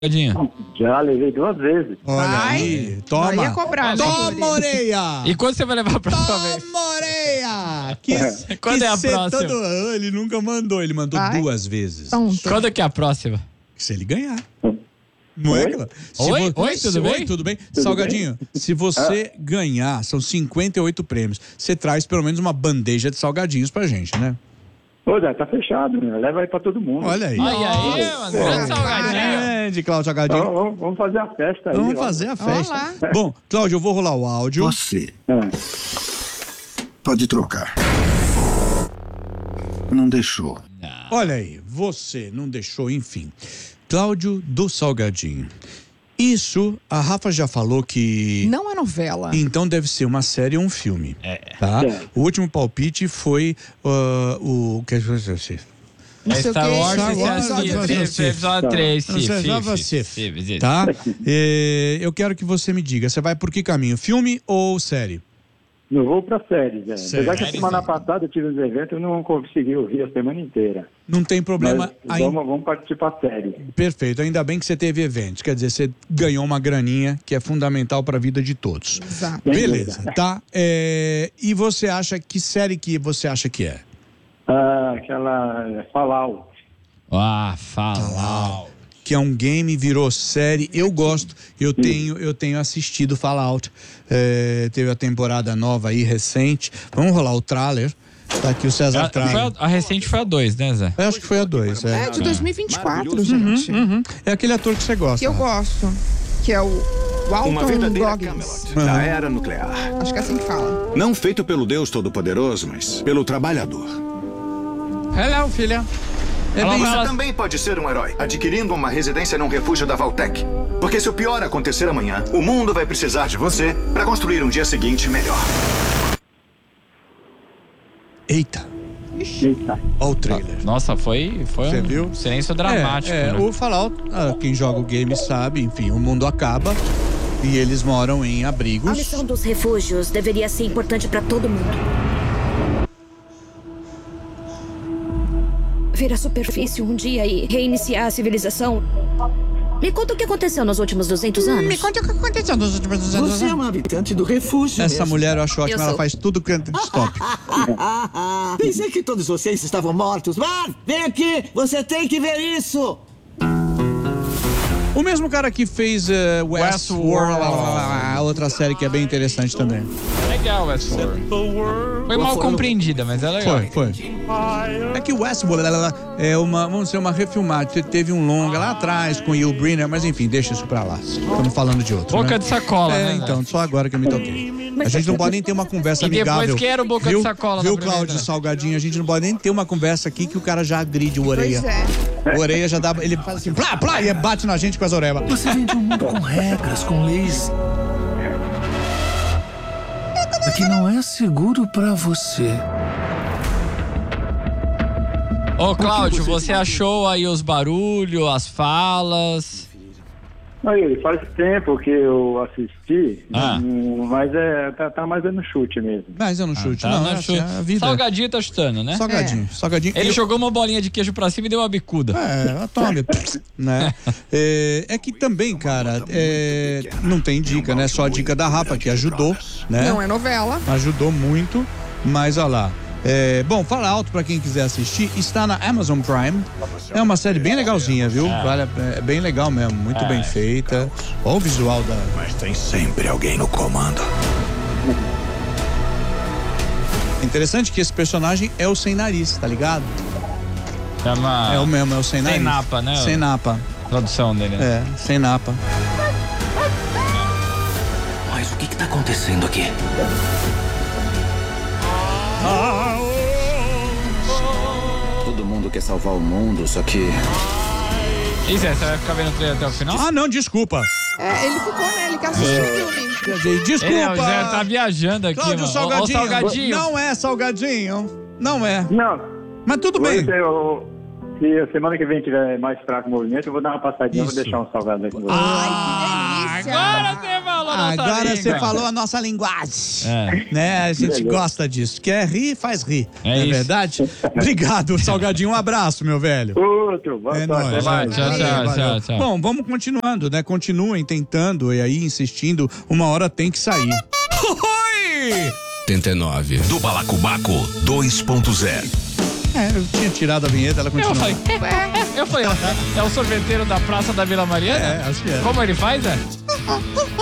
Já levei 2 vezes. Olha aí, toma. Ia cobrar, Toma, Orelha. E quando você vai levar a próxima vez? Toma, Orelha. Quando é a próxima? Ele nunca mandou, ele mandou 2 vezes. Quando que é a próxima? Se ele ganhar. Não é, Cláudio? Oi, tudo bem? Oi, tudo bem? Salgadinho, se você ganhar, são 58 prêmios. Você traz pelo menos uma bandeja de salgadinhos pra gente, né? Ô, Zé, tá fechado, né? Leva aí pra todo mundo. Olha aí. Aí, mano, grande salgadinho. De Cláudio Salgadinho. Então, vamos fazer a festa aí. Vamos fazer a festa. Bom, Cláudio, eu vou rolar o áudio. Você pode trocar. Não deixou. Olha aí, você não deixou, enfim. Cláudio do Salgadinho. Isso, a Rafa já falou que... Não é novela. Então deve ser uma série ou um filme. Tá? O último palpite foi o... que você... Star Wars, episódio 3, tá? Eu quero que você me diga, você vai por que caminho? Filme ou série? Eu vou pra série, Zé. Apesar que a semana passada eu tive uns eventos e não consegui ouvir a semana inteira. Não tem problema. Vamos participar da série. Perfeito, ainda bem que você teve eventos. Quer dizer, você ganhou uma graninha que é fundamental para a vida de todos. Exato. Beleza, tá? E você acha, que série que você acha que é? Aquela Fallout. Fallout. Que é um game, virou série. Eu gosto, eu tenho assistido Fallout. Teve a temporada nova aí, recente. Vamos rolar o trailer. Tá aqui o César Tralha. A recente foi a 2, né, Zé? Eu acho que foi a 2. É de 2024, gente. É aquele ator que você gosta. Que eu gosto. Que é o Walton Uma verdadeira Goggins. Camelot da era nuclear. Acho que é assim que fala. Não feito pelo Deus Todo-Poderoso, mas pelo trabalhador. Hello, filha. Você também pode ser um herói, adquirindo uma residência num refúgio da Valtech. Porque se o pior acontecer amanhã, o mundo vai precisar de você para construir um dia seguinte melhor. Eita. Olha o trailer. Nossa, foi Você viu? Um silêncio dramático. Né? O Fallout, quem joga o game sabe, enfim, o mundo acaba e eles moram em abrigos. A missão dos refúgios deveria ser importante para todo mundo. Vir à superfície um dia e reiniciar a civilização. Me conta o que aconteceu nos últimos 200 anos. Me conta o que aconteceu nos últimos 200 anos. Você é uma habitante do refúgio. Essa mesmo. mulher eu acho ótima, Eu ela sou. faz tudo que é distópico. Pensei que todos vocês estavam mortos. Mas vem aqui, você tem que ver isso. O mesmo cara que fez Westworld, a outra série que é bem interessante também. Legal, Westworld. Foi mal compreendida, mas é legal. Foi. É que Westworld é vamos dizer, uma refilmagem. Teve um longa lá atrás com o Yul Brynner, mas enfim, deixa isso pra lá. Estamos falando de outro. Boca né? de sacola, né? Então, só agora que eu me toquei. A gente não pode nem ter uma conversa E amigável. depois que era o Boca de Sacola Viu, na primeira? Cláudio Salgadinho? A gente não pode nem ter uma conversa aqui que o cara já agride o Orelha. Pois é. O Orelha já dá, ele faz assim, plá, plá, e bate na gente com as orelhas. Você vem de um mundo com regras, com leis. Que não é seguro pra você. Ô, Cláudio, você achou aí os barulhos, as falas? Aí, faz tempo que eu assisti, Ah. mas tá mais no chute mesmo. Mas eu não chute, Tá, não, não, é assim, a vida. Salgadinho tá chutando, né? Salgadinho. Ele Eu- jogou uma bolinha de queijo pra cima e deu uma bicuda. Tome, né? É que também, cara, não tem dica, né? Só a dica da Rafa, que ajudou, né? Não é novela. Ajudou muito, mas olha lá. Bom, Fallout, pra quem quiser assistir, está na Amazon Prime. É uma série bem legalzinha, viu? É bem legal mesmo, muito bem feita. Olha o visual da... Mas tem sempre alguém no comando. Interessante que esse personagem é o sem nariz, tá ligado? Chama... É o mesmo, é o sem nariz. Sem napa, né? Sem napa. Tradução dele. Né? Sem napa. Mas o que tá acontecendo aqui? Todo mundo quer salvar o mundo, só que... E Zé, você vai ficar vendo o trailer até o final? Ah, não, desculpa. Ele ficou, né? Ele quer assistir o filme. Desculpa. O Zé tá viajando aqui, Cláudio mano. Salgadinho. Ó, Salgadinho. Não é Salgadinho. Não é. Não. Mas tudo bem. Se a semana que vem tiver mais fraco o movimento, eu vou dar uma passadinha, vou deixar um salgado aqui com você. Ai, que delícia. Agora você fala a nossa Agora língua. você falou a nossa linguagem. Né? A gente gosta disso. Quer rir, faz rir. É não é isso. verdade? Obrigado, Salgadinho. Um abraço, meu velho. Outro, boa É sorte. nóis. Até mais. Tchau, tchau. Bom, vamos continuando, né? Continuem tentando e aí insistindo. Uma hora tem que sair. Oi! 89 do Balacobaco 2.0. Eu tinha tirado a vinheta, ela continua. Eu falei, é o sorveteiro da Praça da Vila Mariana? Acho que é. Como ele faz,